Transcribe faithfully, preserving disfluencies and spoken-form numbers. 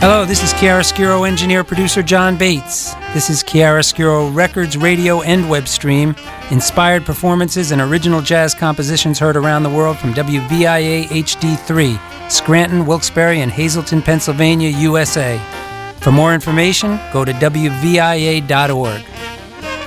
Hello, this is Chiaroscuro engineer-producer John Bates. This is Chiaroscuro Records, radio, and web stream. Inspired performances and original jazz compositions heard around the world from W V I A H D three, Scranton, Wilkes-Barre, and Hazleton, Pennsylvania, U S A. For more information, go to W V I A dot org.